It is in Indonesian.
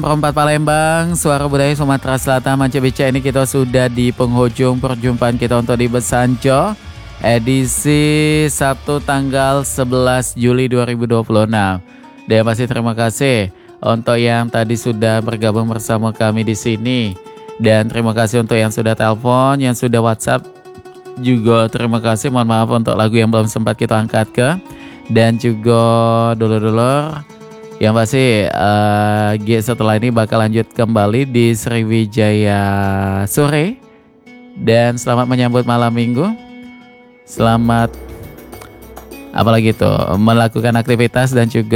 Perempat Palembang, Suara Budaya Sumatera Selatan, Manca Beca. Ini kita sudah di penghujung perjumpaan kita untuk di Besanco edisi Sabtu tanggal 11 Juli 2026. Dan pasti terima kasih untuk yang tadi sudah bergabung bersama kami di sini. Dan terima kasih untuk yang sudah telepon, yang sudah WhatsApp juga terima kasih. Mohon maaf untuk lagu yang belum sempat kita angkat ke. Dan juga dulur-dulur yang pasti setelah ini bakal lanjut kembali di Sriwijaya sore. Dan selamat menyambut malam minggu. Selamat apalagi tuh melakukan aktivitas dan juga